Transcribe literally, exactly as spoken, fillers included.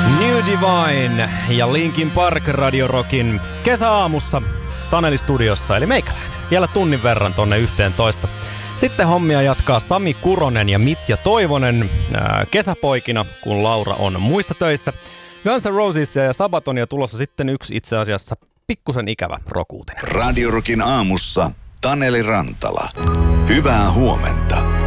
New Divine ja Linkin Park Radio Rockin kesäaamussa Taneli-studiossa, eli meikäläinen. Vielä tunnin verran tonne yhteentoista. Sitten hommia jatkaa Sami Kuronen ja Mitja Toivonen ää, kesäpoikina, kun Laura on muissa töissä. Guns N' Roses ja Sabatonia tulossa sitten yksi itse asiassa pikkusen ikävä rock-uutinen. Radio Rockin aamussa Taneli Rantala. Hyvää huomenta.